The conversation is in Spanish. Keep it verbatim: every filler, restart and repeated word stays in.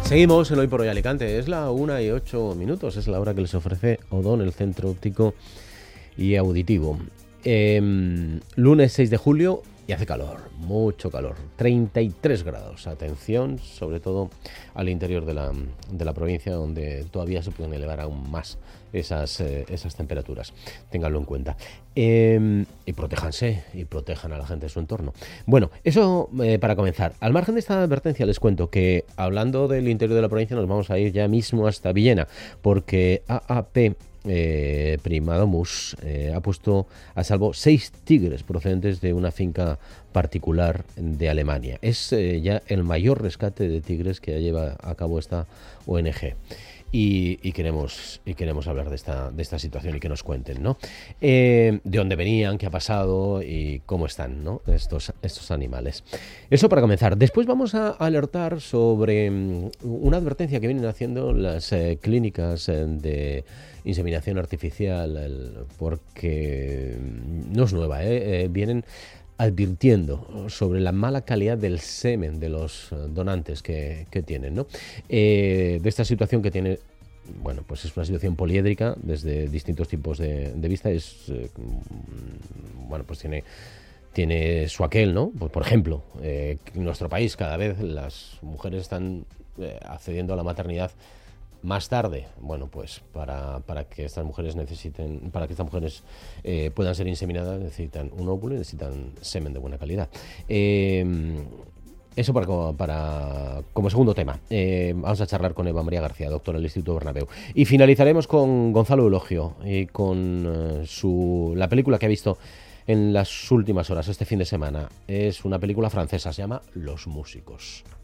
Seguimos en Hoy por Hoy Alicante. Es la una y ocho minutos. Es la hora que les ofrece Odón, el centro óptico y auditivo. Eh, lunes seis de julio y hace calor, mucho calor. treinta y tres grados. Atención, sobre todo al interior de la, de la provincia, donde todavía se pueden elevar aún más esas, eh, esas temperaturas. Ténganlo en cuenta. Eh, y protéjanse y protejan a la gente de su entorno. Bueno, eso eh, para comenzar. Al margen de esta advertencia les cuento que, hablando del interior de la provincia, nos vamos a ir ya mismo hasta Villena, porque A A P eh, Primadomus eh, ha puesto a salvo seis tigres procedentes de una finca particular de Alemania. Es eh, ya el mayor rescate de tigres que lleva a cabo esta O N G. Y, y queremos y queremos hablar de esta de esta situación y que nos cuenten, ¿no? Eh, de dónde venían, qué ha pasado y cómo están, ¿no? Estos estos animales. Eso para comenzar. Después vamos a alertar sobre um, una advertencia que vienen haciendo las eh, clínicas eh, de inseminación artificial, el, porque no es nueva, ¿eh? Eh, vienen advirtiendo sobre la mala calidad del semen de los donantes que, que tienen, ¿no? Eh, de esta situación que tiene, bueno, pues es una situación poliédrica desde distintos tipos de, de vista. Es, eh, bueno, pues tiene, tiene su aquel, ¿no? Pues, por ejemplo, eh, en nuestro país cada vez las mujeres están eh, accediendo a la maternidad más tarde. Bueno, pues para, para que estas mujeres necesiten, para que estas mujeres eh, puedan ser inseminadas, necesitan un óvulo y necesitan semen de buena calidad. Eh, eso para, para como segundo tema. Eh, vamos a charlar con Eva María García, doctora del Instituto Bernabéu. Y finalizaremos con Gonzalo Eulogio y con uh, su la película que ha visto en las últimas horas, este fin de semana. Es una película francesa, se llama Los Músicos.